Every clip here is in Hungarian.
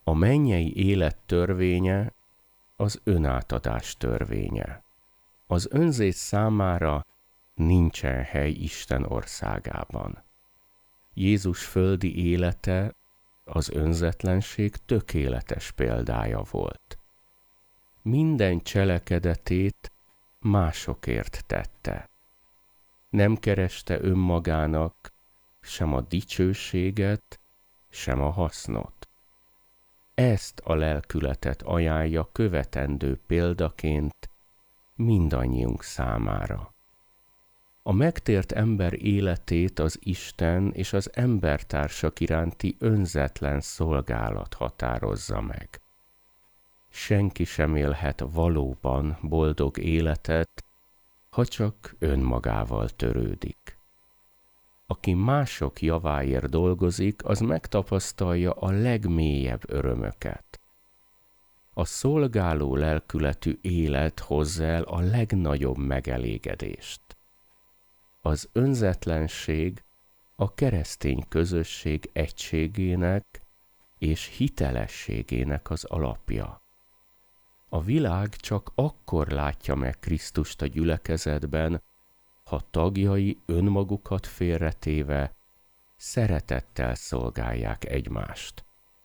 A mennyei élet törvénye az önátadás törvénye. Az önzés számára nincsen hely Isten országában. Jézus földi élete az önzetlenség tökéletes példája volt. Minden cselekedetét másokért tette. Nem kereste önmagának sem a dicsőséget, sem a hasznot. Ezt a lelkületet ajánlja követendő példaként mindannyiunk számára. A megtért ember életét az Isten és az embertársak iránti önzetlen szolgálat határozza meg. Senki sem élhet valóban boldog életet, ha csak önmagával törődik. Aki mások javáért dolgozik, az megtapasztalja a legmélyebb örömöket. A szolgáló lelkületű élet hozza el a legnagyobb megelégedést. Az önzetlenség a keresztény közösség egységének és hitelességének az alapja. A világ csak akkor látja meg Krisztust a gyülekezetben, ha tagjai önmagukat félretéve szeretettel szolgálják egymást.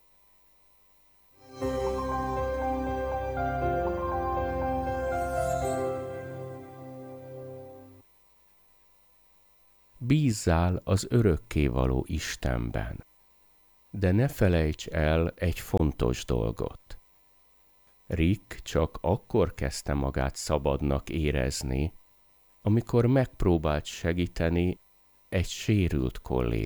Bízzál az örökkévaló Istenben, de ne felejts el egy fontos dolgot. Rick csak akkor kezdte magát szabadnak érezni, amikor megpróbált segíteni egy sérült kollégát.